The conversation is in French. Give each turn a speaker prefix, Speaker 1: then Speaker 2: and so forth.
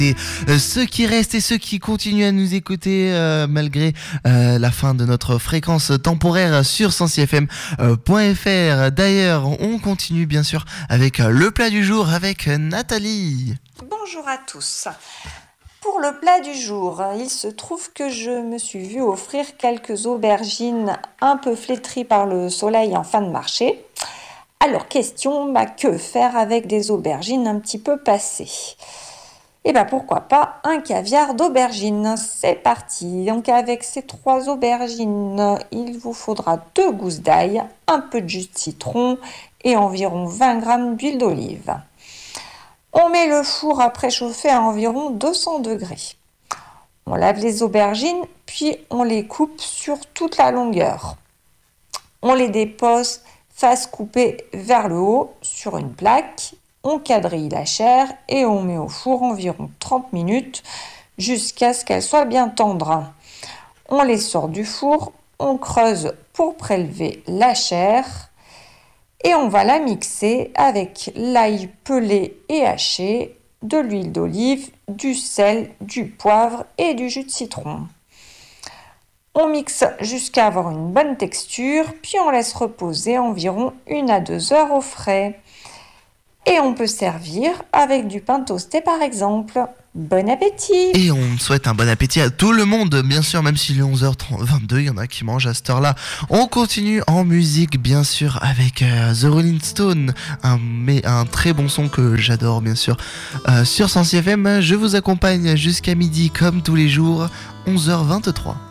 Speaker 1: Ceux qui restent et ceux qui continuent à nous écouter malgré la fin de notre fréquence temporaire sur sensifm.fr. D'ailleurs, on continue bien sûr avec le plat du jour avec Nathalie.
Speaker 2: Bonjour à tous. Pour le plat du jour, il se trouve que je me suis vue offrir quelques aubergines un peu flétries par le soleil en fin de marché. Alors question, que faire avec des aubergines un petit peu passées ? Et pourquoi pas un caviar d'aubergine. C'est parti. Donc avec ces 3 aubergines, il vous faudra 2 gousses d'ail, un peu de jus de citron et environ 20 g d'huile d'olive. On met le four à préchauffer à environ 200 degrés. On lave les aubergines, puis on les coupe sur toute la longueur. On les dépose face coupée vers le haut sur une plaque. On quadrille la chair et on met au four environ 30 minutes jusqu'à ce qu'elle soit bien tendre. On les sort du four, on creuse pour prélever la chair et on va la mixer avec l'ail pelé et haché, de l'huile d'olive, du sel, du poivre et du jus de citron. On mixe jusqu'à avoir une bonne texture, puis on laisse reposer environ 1 à 2 heures au frais. Et on peut servir avec du pain toasté par exemple. Bon appétit!
Speaker 1: Et on souhaite un bon appétit à tout le monde, bien sûr, même s'il est 11h22, il y en a qui mangent à cette heure-là. On continue en musique, bien sûr, avec The Rolling Stones, un très bon son que j'adore, bien sûr. Sur Sensi FM, je vous accompagne jusqu'à midi, comme tous les jours, 11h23.